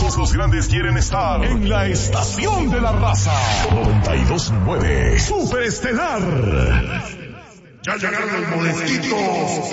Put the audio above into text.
Todos los grandes quieren estar en la estación de la raza. 92.9 Superestelar. Ya llegaron los molestitos.